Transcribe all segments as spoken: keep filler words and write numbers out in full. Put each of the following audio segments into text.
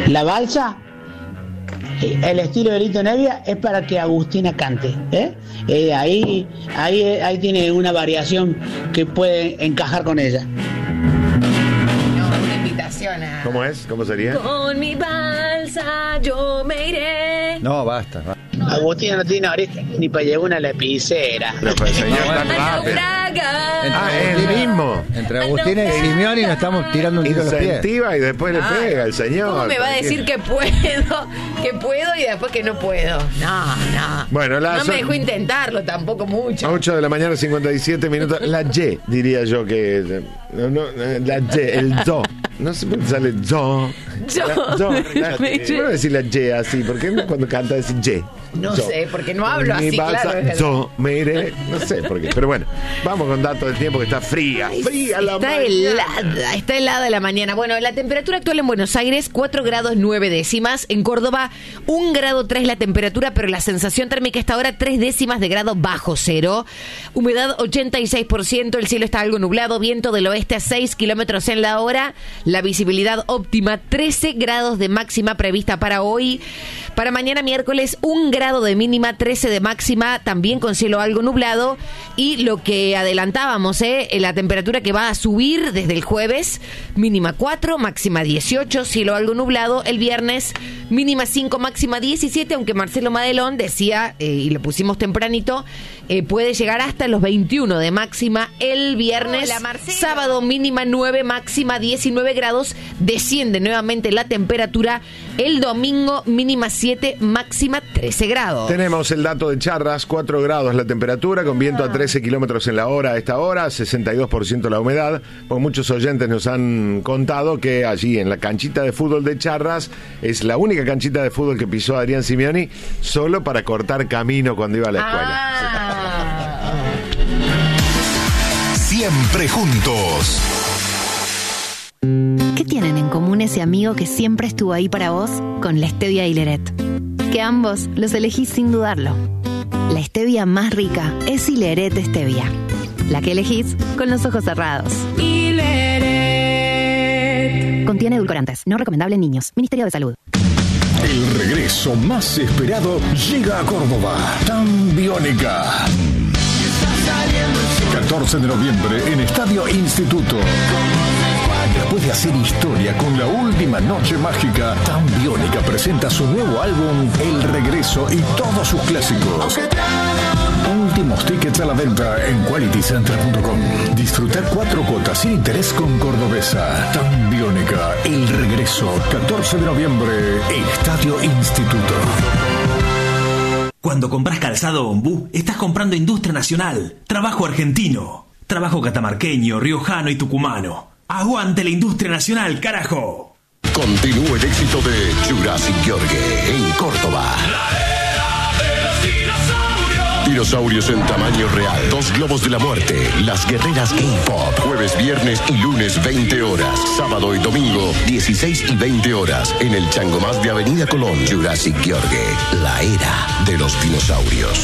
La balsa, el estilo de Lito Nevia, es para que Agustina cante, ¿eh? Eh, ahí, ahí, ahí tiene una variación que puede encajar con ella. No, una invitación a... ¿Cómo es? ¿Cómo sería? Con mi balsa yo me iré. No, basta, basta. Agustina no tiene oreja ni para llevar una lapicera. Pero pues, señor, tan rápido. Ah, es el mismo. Entre Agustina y Simeoni nos estamos tirando un tiro a los pies. Incentiva y después le pega el señor. ¿Cómo me va a decir que puedo? Que puedo y después que no puedo. No, no. Bueno, la no son... me dejó intentarlo tampoco mucho. A ocho de la mañana, cincuenta y siete minutos. La Y, diría yo que... No, no, la Y, el do. No sé por qué sale do. Yo. La, do. La, Me- ¿Por qué no decir la Y así? ¿Por qué cuando canta decir Y? No Do. sé, porque no hablo Mi así, balsa, claro. do, me iré. No sé por qué. Pero bueno, vamos con datos del tiempo que está fría. Fría la Está mañana. helada, está helada la mañana. Bueno, la temperatura actual en Buenos Aires, cuatro grados nueve décimas. En Córdoba, un grado tres la temperatura, pero la sensación térmica está ahora tres décimas de grado bajo cero. Humedad ochenta y seis por ciento, el cielo está algo nublado, viento del oeste a seis kilómetros en la hora. La visibilidad óptima, trece grados de máxima prevista para hoy. Para mañana miércoles, un grado de mínima, trece de máxima, también con cielo algo nublado. Y lo que adelantábamos, ¿eh? La temperatura que va a subir desde el jueves, mínima cuatro, máxima dieciocho, cielo algo nublado. El viernes, mínima cinco, máxima diecisiete, aunque Marcelo Madelón decía, eh, y lo pusimos tempranito, eh, puede llegar hasta los veintiuno de máxima el viernes. Hola, Marcelo. Sábado, mínima nueve, máxima diecinueve grados. Desciende nuevamente la temperatura. El domingo, mínima siete, máxima trece grados. Tenemos el dato de Charras, cuatro grados la temperatura, con viento a trece kilómetros en la hora a esta hora, sesenta y dos por ciento la humedad. Pues muchos oyentes nos han contado que allí en la canchita de fútbol de Charras es la única canchita de fútbol que pisó Adrián Simeoni solo para cortar camino cuando iba a la escuela. Ah. Siempre juntos. ¿Qué tienen en común ese amigo que siempre estuvo ahí para vos con la stevia y Leret? Que ambos los elegís sin dudarlo. La stevia más rica es Ileret Stevia, la que elegís con los ojos cerrados. Ileret. Contiene edulcorantes, no recomendable en niños. Ministerio de Salud. El regreso más esperado llega a Córdoba. Tan Biónica. catorce de noviembre en Estadio Instituto. Después de hacer historia con la última noche mágica, Tan Biónica presenta su nuevo álbum El Regreso y todos sus clásicos. Últimos tickets a la venta en quality center punto com. Disfrutar cuatro cuotas sin interés con Cordobesa. Tan Biónica, El Regreso, catorce de noviembre en Estadio Instituto. Cuando compras calzado Ombú, estás comprando industria nacional, trabajo argentino, trabajo catamarqueño, riojano y tucumano. ¡Aguante la industria nacional, carajo! Continúa el éxito de Jurassic Jorge en Córdoba. Dinosaurios en tamaño real. Dos globos de la muerte. Las guerreras K-Pop. Jueves, viernes y lunes veinte horas. Sábado y domingo dieciséis y veinte horas. En el Changomás de Avenida Colón. Jurassic Jorge. La era de los dinosaurios.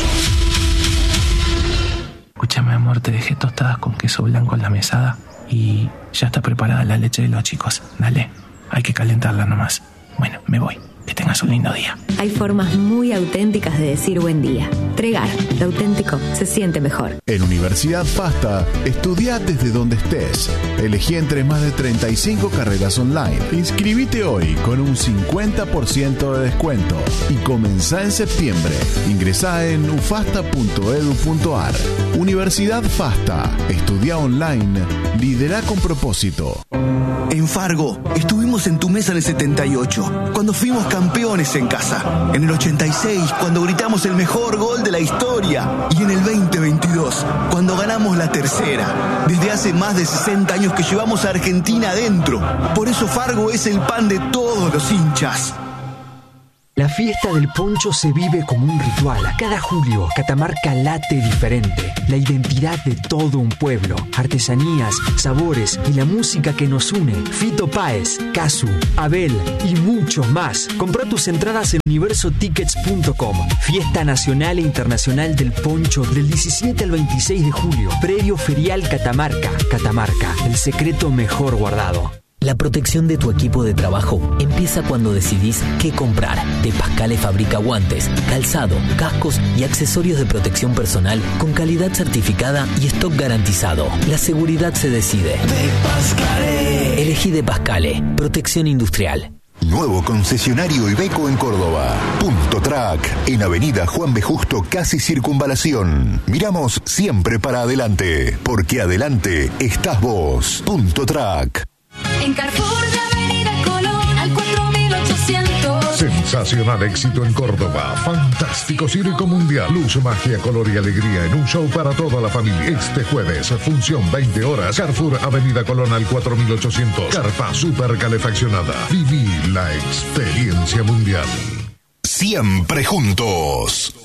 Escúchame, amor, te dejé tostadas con queso blanco en la mesada y ya está preparada la leche de los chicos. Dale, hay que calentarla nomás. Bueno, me voy. Que tengas un lindo día. Hay formas muy auténticas de decir buen día. Tregar, lo auténtico se siente mejor. En Universidad FASTA, estudia desde donde estés. Elegí entre más de treinta y cinco carreras online. Inscribite hoy con un cincuenta por ciento de descuento y comenzá en septiembre. Ingresá en ufasta punto edu punto ar. Universidad FASTA. Estudia online. Lidera con propósito. En Fargo, estuvimos en tu mesa en el setenta y ocho, cuando fuimos campeones en casa. En el ochenta y seis, cuando gritamos el mejor gol de la historia. Y en el veinte veintidós, cuando ganamos la tercera. Desde hace más de sesenta años que llevamos a Argentina adentro. Por eso Fargo es el pan de todos los hinchas. La fiesta del poncho se vive como un ritual. Cada julio, Catamarca late diferente. La identidad de todo un pueblo. Artesanías, sabores y la música que nos une. Fito Páez, Casu, Abel y muchos más. Comprá tus entradas en universo tickets punto com. Fiesta Nacional e Internacional del Poncho del diecisiete al veintiséis de julio. Predio Ferial Catamarca. Catamarca, el secreto mejor guardado. La protección de tu equipo de trabajo empieza cuando decidís qué comprar. De Pascale fabrica guantes, calzado, cascos y accesorios de protección personal con calidad certificada y stock garantizado. La seguridad se decide. De Pascale. Elegí De Pascale. Protección industrial. Nuevo concesionario Iveco en Córdoba. Punto Track, en Avenida Juan B. Justo, casi Circunvalación. Miramos siempre para adelante, porque adelante estás vos. Punto Track. En Carrefour de Avenida Colón al cuatro mil ochocientos. Sensacional éxito en Córdoba. Fantástico circo mundial. Luz, magia, color y alegría en un show para toda la familia. Este jueves, función veinte horas. Carrefour Avenida Colón al cuatro mil ochocientos. Carpa super calefaccionada. Viví la experiencia mundial. Siempre juntos.